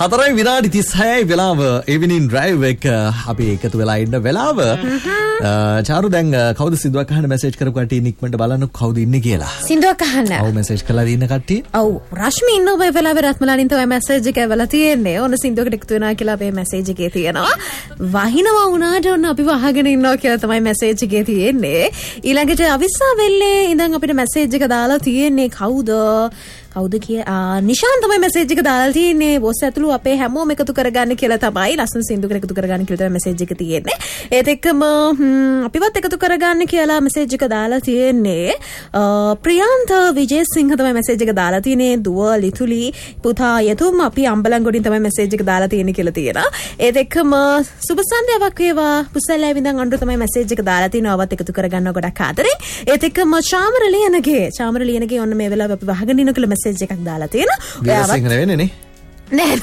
4 විනාඩි 36යි වෙලාව evening drive එක අපි එකතු වෙලා ඉන්න වෙලාව. චාරු දැන් කවුද සින්දුවක් අහන්න මැසේජ් කරපු කට්ටිය ඉක්මනට බලන්න කවුද ඉන්නේ කියලා. සින්දුවක් අහන්න. ඔව් මැසේජ් කරලා ඉන්න කට්ටිය. ඔව් රශ්මි ඉන්න ඔබ වෙලාවේ රත්මලාලින් තමයි මැසේජ් එක ඇවලා තියෙන්නේ. ඕන සින්දුවකට එකතු වෙනවා කියලා අපේ මැසේජ් එකේ තියෙනවා. වහිනවා වුණාට ඔන්න අපි වහගෙන ඉන්නවා කියලා තමයි මැසේජ් එකේ තියෙන්නේ. ඊළඟට අවිස්සා වෙල්ලේ ඉඳන් අපිට මැසේජ් එක දාලා තියෙන්නේ කවුද නිශාන් තමයි මැසේජ් එක දාලා තියෙන්නේ. බොස් ඇතුළු අපේ හැමෝම එකතු කරගන්න කියලා තමයි ලස්සන සින්දුවකට එකතු කරගන්න කියලා තමයි මැසේජ් එක තියෙන්නේ. ඒත් එක්කම අපිවත් එකතු කරගන්න කියලා මැසේජ් එක දාලා තියෙන්නේ. ප්‍රියන්ත විජේසිංහ තමයි මැසේජ් එක දාලා තියෙන්නේ. දුව ලිතුලි පුතා යතුම් අපි අම්බලන්ගොඩින් තමයි මැසේජ් එක දාලා තියෙන්නේ කියලා තියෙනවා. ඒත් එක්කම සුබ සන්ධ්‍යාවක් වේවා පුසල්ලා විඳන් අඬු තමයි මැසේජ් එක දාලා තියෙනවා. අවත් එකතු කරගන්න ගොඩක් ආදරෙන්. ඒත් එක්කම චාමර ලියනගේ ඔන්න මේ වෙලාව අපි වහගෙන ඉන්න කියලා මැසේජ් එකක් දාලා තියෙනවා. ඔයාවත් සිංහල වෙන්නේ නේ? නෑ.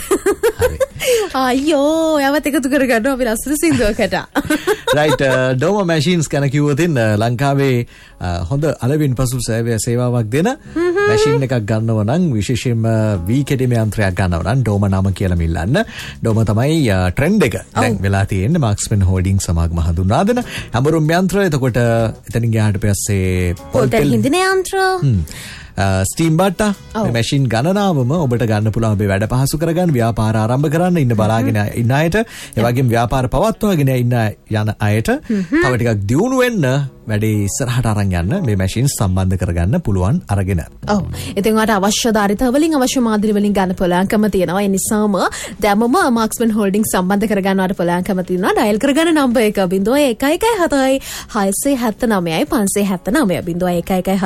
අයියෝ ඔයාවත් එකතු කරගන්නවා අපි ලස්සන සින්දුවකට. right Doma machines ගැන කිව්වොත් ලංකාවේ හොඳ අලවින් පසු සේවාවක් දෙන මැෂින් එකක් ගන්නව නම් විශේෂයෙන්ම වීකෙඩිම යන්ත්‍රයක් ගන්නව නම් Doma නම කියලා මිල්ලන්න. Doma තමයි ට්‍රෙන්ඩ් එක. දැන් වෙලා තියෙන්නේ Marksman Holdings සමාගම හඳුන්වා දෙන හැමරුම් යන්ත්‍ර. එතකොට එතනින් ගියාට පස්සේ පොල්තෙල් හිඳින යන්ත්‍ර ස්ටීම් බට්ටා මැෂින් ගණනාවම ඔබට ගන්න පුළුවන් ඔබේ වැඩ පහසු කරගන්න ව්‍යාපාර ආරම්භ කරන්න ඉන්න බලාගෙන ඉන්න අයට ඒ වගේම ව්‍යාපාර පවත්වාගෙන යන අයට තව ටිකක් දියුණු වෙන්න වැඩේ ඉස්සරහට අරන් යන්න මේ මැෂින් සම්බන්ධ කරගන්න පුළුවන් අරගෙන. ඔව්. ඉතින් ඔයාලට අවශ්‍ය ධාරිතා වලින් අවශ්‍ය මාදිරි වලින් ගන්න පුළුවන්කම තියෙනවා. ඒ නිසාම දැම්මම Marksman Holdings සම්බන්ධ කරගන්නවට පුළුවන්කම තියෙනවා. ඩයල් කරගන්න නම්බර් එක 0117 679 579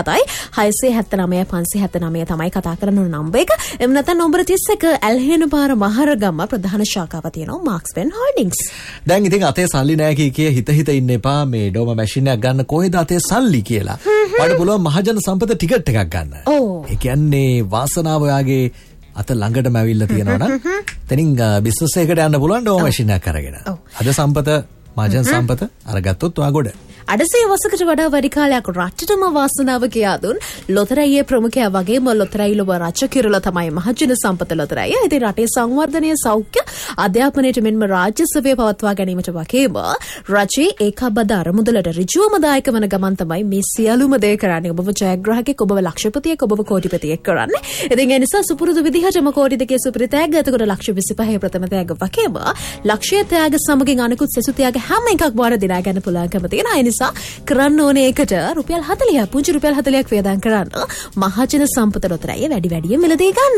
0117 679 තමයි කතා කරන නම්බර එක. එමු නැත්නම් නම්බර 31 ඇල්හෙන පාර මහරගම ප්‍රධාන ශාඛාව තියෙනවා Marksman Holdings. දැන් ඉතින් අතේ සල්ලි නැහැ කිය හිත ඉන්න එපා. මේ Doma මැෂින් එකක් ගන්න කොහෙද අතේ සල්ලි කියලා. ඔයාලට පුළුවන් මහජන සම්පත ටිකට් එකක් ගන්න. ඒ කියන්නේ වාසනාව ඔයාගේ අත ළඟටම ඇවිල්ලා තියෙනවා නම් එතනින් බිස්නස් එකකට යන්න පුළුවන් Doma මැෂින් එකක් අරගෙන. අද සම්පත මහජන සම්පත අරගත්තොත් ඔයා ගොඩ. අඩසේ වසකට වඩා වැඩි කාලයක් රටටම වාසනාව කියා දුන් ලොතරැයියේ ප්‍රමුඛයා වගේම ලොතරැයි ලොව රාජ්‍ය කිරුල තමයි මහජන සම්පත ලොතරැයිය. ඉතින් රටේ සංවර්ධනය සෞඛ්‍ය අධ්‍යාපනයට මෙන්ම රාජ්‍ය සේවය පවත්වා ගැනීමට වගේම රජයේ ඒකාබද්ධ අරමුදලට ඍජුවම දායක වන ගමන් තමයි මේ සියලුම දේ කරන්නේ. ඔබව ජයග්‍රාහකෙක්, ඔබව ලක්ෂපතියෙක්, ඔබව කෝටිපතියෙක් කරන්නේ. ඉතින් ඒ නිසා සුපුරුදු විදිහටම කෝටි දෙකේ සුපිරි තෑග්ග එතකොට ලක්ෂ 25 ප්‍රථම තෑග්ග වගේම ලක්ෂය තෑග්ග සමගින් අනිකුත් සෙසු තෑග්ග හැම එකක් වාර දිනා ගන්න පුළුවන්කම තියෙනවා. ඒ නිසා කරන්න ඕනේ එකට රුපියල් 40ක් පුංචි රුපියල් 40ක් වේදම් කරන්න මහජන සම්පත ලොතරැයිය වැඩි වැඩියෙන් මිලදී ගන්න.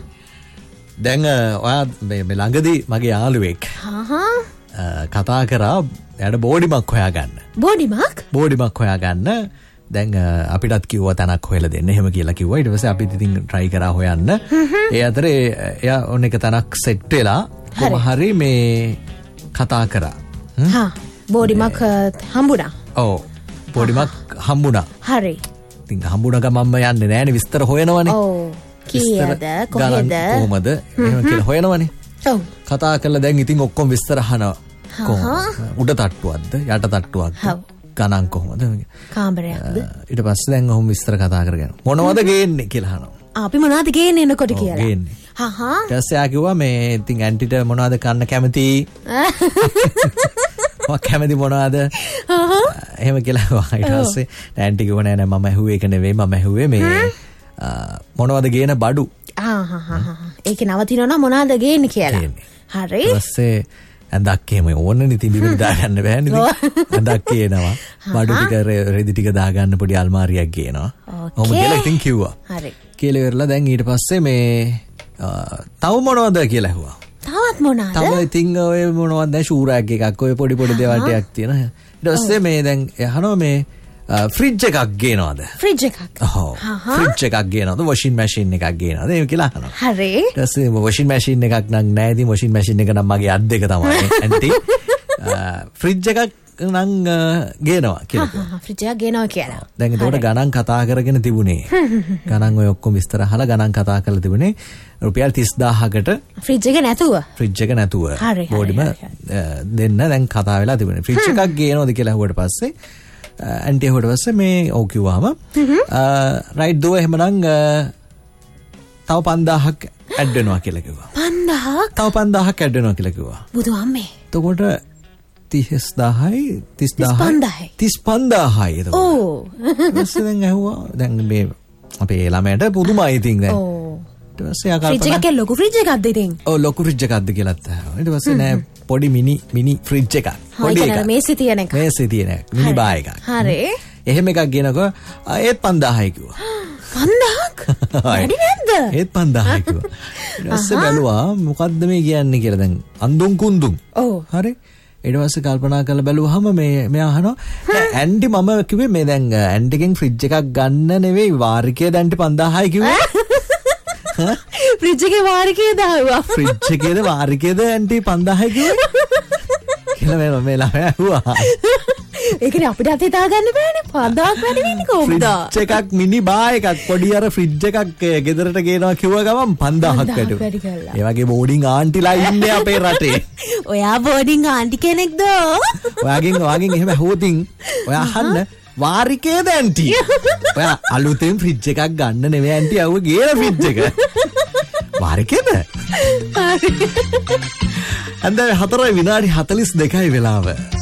දැන් ඔයා මේ ළඟදී මගේ යාළුවෙක් කතා කරා එයාට බෝඩිමක් හොයාගන්න. බෝඩිමක් හොයාගන්න. දැන් අපිටත් කිව්වා තැනක් හොයලා දෙන්න එහෙම කියලා කිව්වා. ඊට පස්සේ අපිත් ඉතින් try කරා හොයන්න. ඒ අතරේ එයා ඔන්න එක තැනක් සෙට් වෙලා කොහොම හරි මේ කතා කරා. බෝඩිමක් හම්බුණා. ඔව් බෝඩිමක් හම්බුණා. හරි. ඉතින් හම්බුණා ගමන්ම යන්නේ නෑනේ විස්තර හොයනවනේ. ඔව්. කීයද කොහෙද කොහමද එහෙම කියලා හොයනවනේ. ඔව්. කතා කරලා දැන් ඉතින් ඔක්කොම විස්තර අහනවා. කොහොමද? උඩ තට්ටුවක්ද යට තට්ටුවක්ද? ගණන් කොහොමද? කාමරයක්ද? ඊට පස්සේ දැන් ඔහොම විස්තර කතා කරගෙන මොනවද ගේන්නේ කියලා අහනවා. අපි මොනවද ගේන්නේ එනකොට කියලා. ගේන්නේ. ඊට පස්සේ ආ කිව්වා මේ ඉතින් ඇන්ටිට මොනවද කන්න කැමති? කැමති මොනවාද එහෙම කියලා. ඊට පස්සේ ඇන්ටි කිව්ව නෑ මම ඇහුවේ ඒක නෙවෙයි මම ඇහුවේ මේ මොනවද ගේන බඩු. ඒක නවතිනවා නම් මොනවද ගේන්නේ කියලා. හරි. ඊට පස්සේ ඇඳක් එහෙම ඕනනේ තිබිලි දාගන්න බෑනේ. ඇඳක් කියනවා බඩු ටික රෙදි ටික දාගන්න පොඩි අල්මාරියක් ගේනවා. ඔහොම කියලා ඉතින් කිව්වා. හරි. කියලා ඉවරලා දැන් ඊට පස්සේ මේ තව මොනවද කියලා ඇහුවා. තවත් මොනවාද? තව ඉතින් ඔය මොනවද දැන් ෂූරෑක් එකක් ඔය පොඩි දේවල් ටිකක් තියෙනවා. ඊට පස්සේ මේ දැන් අහනවා මේ ෆ්‍රිජ් එකක් ගේනවද? ෆ්‍රිජ් එකක්. ඔව්. ෆ්‍රිජ් එකක් ගේනවද? වොෂින් මැෂින් එකක් ගේනවද? ඒක කියලා අහනවා. හරි. ඊට පස්සේ වොෂින් මැෂින් එකක් නම් නැහැ. ඉතින් වොෂින් මැෂින් එක නම් මගේ අත් දෙක තමයි. ඇන්ටි ෆ්‍රිජ් එකක් නම් ගේනවා කියලා. ෆ්‍රිජ් එකක් ගේනවා කියලා. දැන් ඒකට ගණන් කතා කරගෙන තිබුණේ. ගණන් ඔය ඔක්කොම විස්තර අහලා ගණන් කතා කරලා තිබුණේ රුපියල් 30000කට ෆ්‍රිජ් එක නැතුව. බෝඩිම දෙන්න දැන් කතා වෙලා තිබුණේ. ෆ්‍රිජ් එකක් ගේනවද කියලා අහුවට පස්සේ ඇන්ටි අහුවට පස්සේ මේ ඔව් කිව්වම රයිට් දුව එහෙමනම් තව 5000ක් ඇඩ් වෙනවා කියලා කිව්වා. 5000ක් තව 5000ක් ඇඩ් වෙනවා කියලා කිව්වා. බුදු අම්මේ. එතකොට 30000යි 35000යි එතකොට. ඕ. ඊපස්සේ දැන් ඇහුවා දැන් මේ අපේ ළමයට පුදුමයි ඉතින් දැන්. ඊට පස්සේ ෆ්‍රිජ් එකේ ලොකු ෆ්‍රිජ් එකක්ද ඉතින්? ඔව් ලොකු ෆ්‍රිජ් එකක්ද කියලාත් ඇහුවා. ඊට පස්සේ නෑ පොඩි මිනි ෆ්‍රිජ් එකක්. පොඩි එකක්. මේසෙ තියෙන එක. මේසෙ තියෙන එක. මිනි බා එකක්. හරි. එහෙම එකක් ගෙනකෝ ඒත් 5000යි කිව්වා. 5000ක්? වැඩි නැද්ද? ඒත් 5000යි කිව්වා. ඊට පස්සේ බැලුවා මොකද්ද මේ කියන්නේ කියලා දැන් අඳුන් කුඳුන්. ඔව්. හරි. ඊට පස්සේ කල්පනා කරලා බැලුවාම මෙයා අහනවා ඇන්ඩි මම කිව්වේ මේ දැන් ඇන්ඩිගෙන් ෆ්‍රිජ් එකක් ගන්න නෙවෙයි වාරිකේ දැන්ටි 5000යි කිව්වා. ෆ්‍රිජ් එකේ වාරිකේ දානවා. ෆ්‍රිජ් එකේද වාරිකේද ඇන්ටි 5000යි කිව්වා. කියලා මේ ළමයා ඇහුවා. ඒකනේ අපිට අත හිතා ගන්න බෑනේ 5000ක් වැඩි වෙන්නේ කොහොමද? ෆ්‍රිජ් එකක් මිනි බා එකක් පොඩි අර ෆ්‍රිජ් එකක් ගෙදරට ගේනවා කිව්ව ගමන් 5000ක් වැඩි වෙනවා. ඒ වගේ බෝඩින් ආන්ටිලා ඉන්නේ අපේ රටේ. ඔයා බෝඩින් ආන්ටි කෙනෙක්ද? ඔයාගෙන් එහෙම හොතින් ඔයා අහන්න වාරිකේද ඇන්ටි? ඔයා අලුතෙන් ෆ්‍රිජ් එකක් ගන්න නෙවෙයි ඇන්ටි අවුව ගේන ෆ්‍රිජ් එක. වාරිකේද? අන්ද 4:42 වෙලාව.